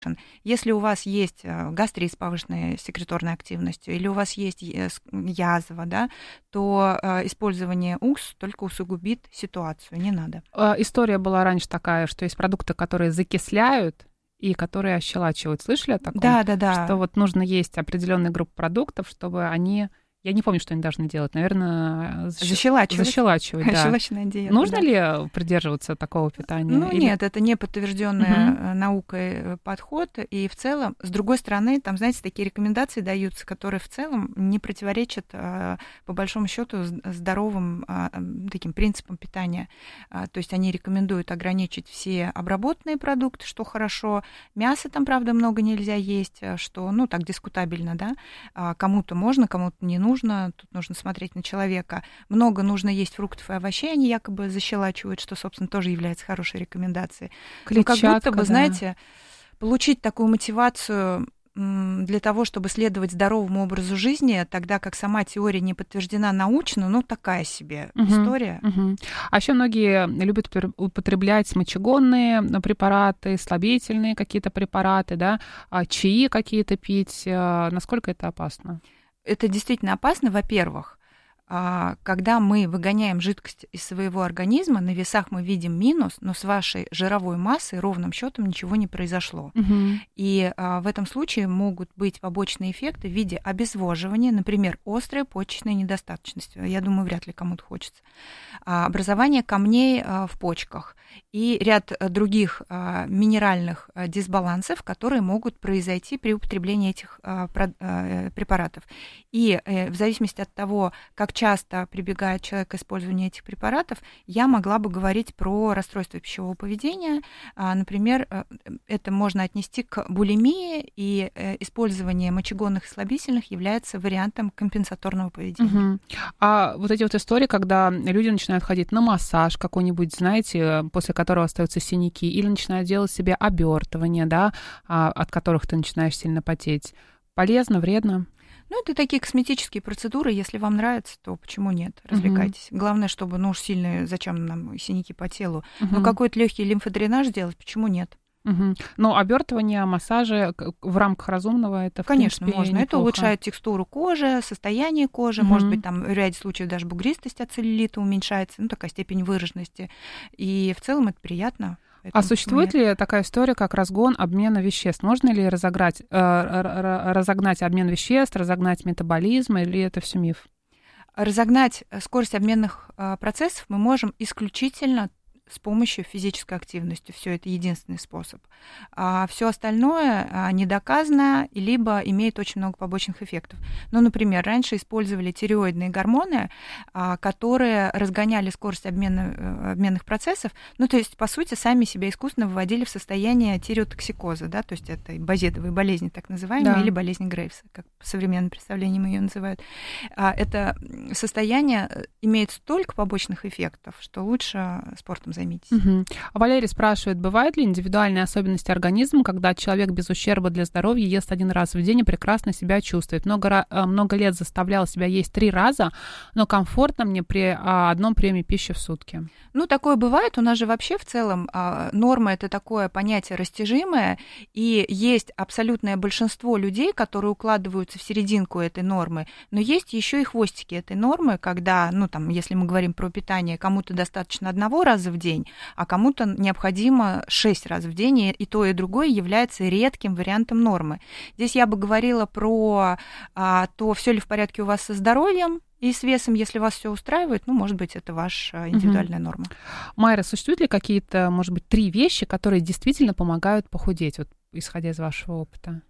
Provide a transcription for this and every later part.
Если у вас есть гастрит с повышенной секреторной активностью или у вас есть язва, да, то использование уксуса только усугубит ситуацию, не надо. История была раньше такая, что есть продукты, которые закисляют и которые ощелачивают. Слышали о таком? Да. Что вот нужно есть определенную группу продуктов, чтобы они... Я не помню, что они должны делать. Наверное, защелачивать, да. Щелочная диета. Нужно ли придерживаться такого питания? Нет, это не подтвержденный наукой подход. И в целом, с другой стороны, там, знаете, такие рекомендации даются, которые в целом не противоречат, по большому счету, здоровым таким принципам питания. То есть они рекомендуют ограничить все обработанные продукты, что хорошо. Мясо там, правда, много нельзя есть, что, так дискутабельно, да. Кому-то можно, кому-то не нужно. Тут нужно смотреть на человека. Много нужно есть фруктов и овощей, они якобы защелачивают, что, собственно, тоже является хорошей рекомендацией. Клетчатка, как будто бы, знаете, получить такую мотивацию для того, чтобы следовать здоровому образу жизни, тогда как сама теория не подтверждена научно, такая себе история. А еще многие любят употреблять мочегонные препараты, слабительные какие-то препараты, да, чаи какие-то пить. Насколько это опасно? Это действительно опасно, во-первых, когда мы выгоняем жидкость из своего организма, на весах мы видим минус, но с вашей жировой массой ровным счетом ничего не произошло. И в этом случае могут быть побочные эффекты в виде обезвоживания, например, острая почечная недостаточность. Я думаю, вряд ли кому-то хочется. Образование камней в почках и ряд других минеральных дисбалансов, которые могут произойти при употреблении этих препаратов. И в зависимости от того, как часто прибегает человек к использованию этих препаратов, я могла бы говорить про расстройство пищевого поведения. Например, это можно отнести к булимии, и использование мочегонных и слабительных является вариантом компенсаторного поведения. А вот эти вот истории, когда люди начинают ходить на массаж какой-нибудь, знаете, после которого остаются синяки, или начинают делать себе обертывания, да, от которых ты начинаешь сильно потеть. Полезно, вредно? Это такие косметические процедуры. Если вам нравится, то почему нет? Развлекайтесь. Главное, чтобы, уж сильно, зачем нам синяки по телу? Но какой-то легкий лимфодренаж делать, почему нет? Но обертывание, массажи в рамках разумного, это, конечно, в принципе, можно. неплохо. Это улучшает текстуру кожи, состояние кожи. Может быть, там в ряде случаев даже бугристость от целлюлита уменьшается, такая степень выраженности. И в целом это приятно. А существует ли такая история, как разгон обмена веществ? Можно ли разогнать обмен веществ, разогнать метаболизм, или это все миф? Разогнать скорость обменных процессов мы можем исключительно с помощью физической активности. Все это единственный способ. А все остальное недоказано, либо имеет очень много побочных эффектов. Например, раньше использовали тиреоидные гормоны, которые разгоняли скорость обменных процессов. То есть, по сути, сами себя искусственно выводили в состояние тиреотоксикоза, да, то есть это базедовые болезни, так называемые, или болезнь Грейвса, как по современным представлениям ее называют. Это состояние имеет столько побочных эффектов, что лучше спортом заниматься. А Валерий спрашивает, бывают ли индивидуальные особенности организма, когда человек без ущерба для здоровья ест один раз в день и прекрасно себя чувствует? Много лет заставлял себя есть 3 раза, но комфортно мне при одном приеме пищи в сутки. Такое бывает. У нас же вообще в целом норма — это такое понятие растяжимое, и есть абсолютное большинство людей, которые укладываются в серединку этой нормы, но есть еще и хвостики этой нормы, когда, если мы говорим про питание, кому-то достаточно 1 раза в день, а кому-то необходимо 6 раз в день, и то, и другое является редким вариантом нормы. Здесь я бы говорила про то, все ли в порядке у вас со здоровьем и с весом, если вас все устраивает, может быть, это ваша индивидуальная норма. Майра, существуют ли какие-то, может быть, 3 вещи, которые действительно помогают похудеть, исходя из вашего опыта?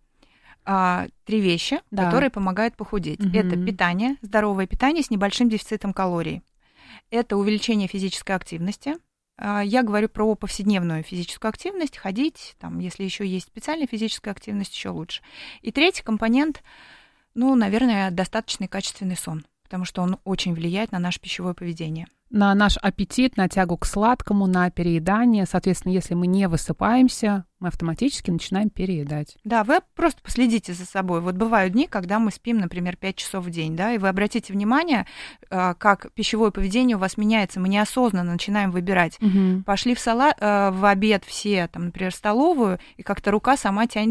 3 вещи, которые помогают похудеть. Это питание, здоровое питание с небольшим дефицитом калорий. Это увеличение физической активности. Я говорю про повседневную физическую активность, ходить, если еще есть специальная физическая активность, еще лучше. И 3-й компонент, наверное, достаточный качественный сон, потому что он очень влияет на наше пищевое поведение. на наш аппетит, на тягу к сладкому, на переедание. Соответственно, если мы не высыпаемся, мы автоматически начинаем переедать. Да, вы просто последите за собой. Вот бывают дни, когда мы спим, например, 5 часов в день, да, и вы обратите внимание, как пищевое поведение у вас меняется. Мы неосознанно начинаем выбирать. Пошли в обед все, там, например, в столовую, и как-то рука сама тянет